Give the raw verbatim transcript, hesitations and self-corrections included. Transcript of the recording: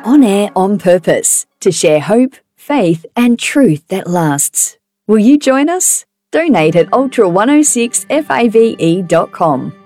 On air on purpose to share hope, faith, and truth that lasts. Will you join us? Donate at ultra one oh six fave dot com.